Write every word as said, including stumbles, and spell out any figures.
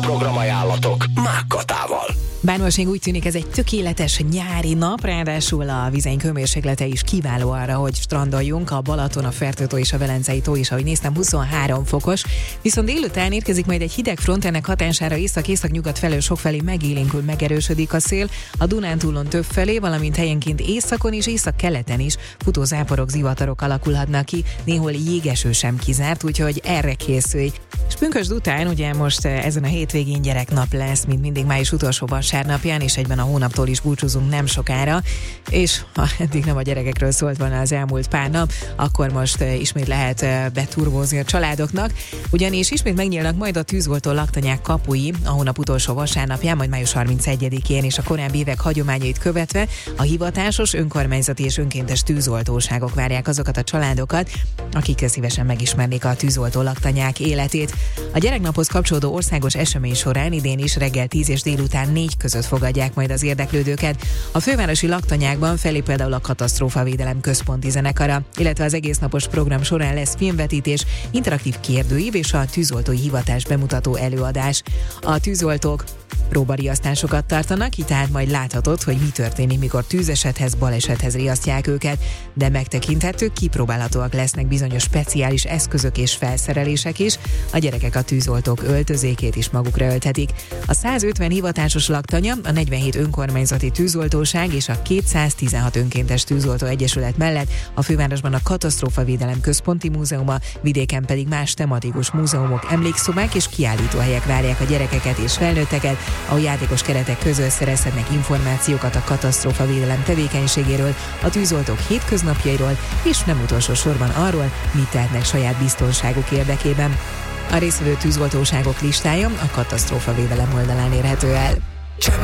Programajánlatok Mákkatával. Bár most még úgy tűnik, ez egy tökéletes nyári nap, ráadásul a vizeink hőmérséklete is kiváló arra, hogy strandoljunk. A Balaton, a Fertőtó és a Velencei tó is, ahogy néztem, huszonhárom fokos. Viszont délután érkezik majd egy hideg front, ennek hatására észak-észak-nyugat felől sokfelé megélénkül, megerősödik a szél. A Dunántúlon több felé, valamint helyenként északon és északkeleten is futó záporok, zivatarok alakulhatnak ki, néhol jégeső sem kizárt, úgyhogy erre készülj. És pünkösd után ugye most ezen a hétvégén gyereknap lesz, mint mindig május utolsó vasárnapján, és egyben a hónaptól is búcsúzunk nem sokára, és ha eddig nem a gyerekekről szólt volna az elmúlt pár nap, akkor most ismét lehet beturvózni a családoknak, ugyanis ismét megnyílnak majd a tűzoltó laktanyák kapui a hónap utolsó vasárnapján, majd május harmincegyedikén, és a korábbi évek hagyományait követve a hivatásos, önkormányzati és önkéntes tűzoltóságok várják azokat a családokat, akik szívesen megismernék a tűzoltó laktanyák életét. A gyereknaphoz kapcsolódó országos esemény során idén is reggel tíz és délután négy között fogadják majd az érdeklődőket. A fővárosi laktanyákban felép például a Katasztrófavédelem központi zenekara, illetve az egésznapos program során lesz filmvetítés, interaktív kérdőív és a tűzoltói hivatás bemutató előadás. A tűzoltók próbariasztásokat tartanak, így tehát majd láthatod, hogy mi történik, mikor tűzesethez, balesethez riasztják őket, de megtekinthetők, kipróbálhatóak lesznek bizonyos speciális eszközök és felszerelések is, a gyerekek a tűzoltók öltözékét is magukra ölthetik. A százötven hivatásos laktanya, a negyvenhét önkormányzati tűzoltóság és a kétszáztizenhat önkéntes tűzoltó egyesület mellett a fővárosban a Katasztrófavédelem központi múzeuma, vidéken pedig más tematikus múzeumok, emlékszobák és kiállítóhelyek várják a gyerekeket és felnőtteket, a játékos keretek közül szerezhetnek információkat a katasztrófavédelem tevékenységéről, a tűzoltók hétköznapjairól, és nem utolsó sorban arról, mit tehetnek saját biztonságuk érdekében. A résztvevő tűzoltóságok listája a katasztrófavédelem oldalán érhető el.